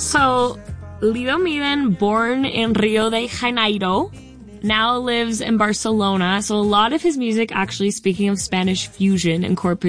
So, Lido Miden, born in Rio de Janeiro, now lives in Barcelona. So a lot of his music, actually, speaking of Spanish fusion, incorporates